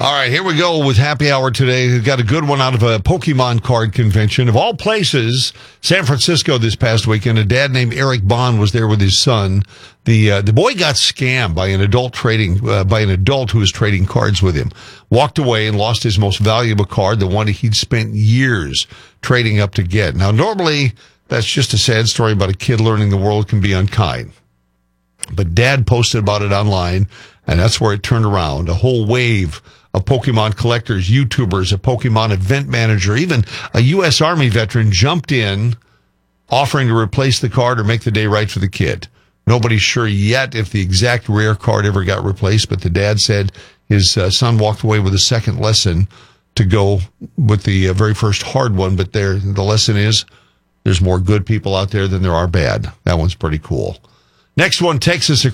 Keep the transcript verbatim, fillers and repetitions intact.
All right, here we go with Happy Hour today. We've got a good one out of a Pokemon card convention. Of all places, San Francisco this past weekend, a dad named Eric Bond was there with his son. The uh, the boy got scammed by an adult trading uh, by an adult who was trading cards with him. Walked away and lost his most valuable card, the one he'd spent years trading up to get. Now, normally, that's just a sad story about a kid learning the world can be unkind. But Dad posted about it online, and that's where it turned around. A whole wave of Pokemon collectors, YouTubers, a Pokemon event manager, even a U S Army veteran jumped in, offering to replace the card or make the day right for the kid. Nobody's sure yet if the exact rare card ever got replaced, but the dad said his uh, son walked away with a second lesson to go with the uh, very first hard one. But there, the lesson is there's more good people out there than there are bad. That one's pretty cool. Next one, Texas.